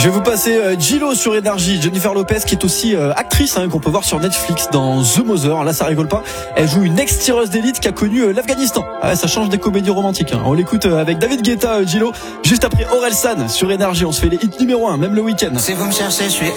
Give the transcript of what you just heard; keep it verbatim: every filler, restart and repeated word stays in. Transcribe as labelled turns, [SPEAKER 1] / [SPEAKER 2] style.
[SPEAKER 1] Je vais vous passer euh, Gillo sur Énergie. Jennifer Lopez qui est aussi euh, actrice hein, qu'on peut voir sur Netflix dans The Mother. Là ça rigole pas. Elle joue une ex-tireuse d'élite qui a connu euh, l'Afghanistan. Ah ouais, ça change des comédies romantiques. Hein. On l'écoute euh, avec David Guetta, euh, Gillo. Juste après Orelsan sur Énergie. On se fait les hits numéro un, même le week-end.
[SPEAKER 2] Si vous me cherchez, je suis